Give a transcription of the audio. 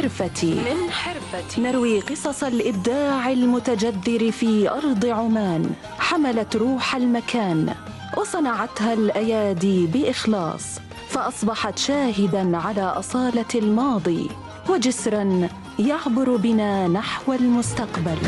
حرفتي نروي قصص الإبداع المتجذر في أرض عمان، حملت روح المكان وصنعتها الأيادي بإخلاص، فأصبحت شاهداً على أصالة الماضي وجسراً يعبر بنا نحو المستقبل.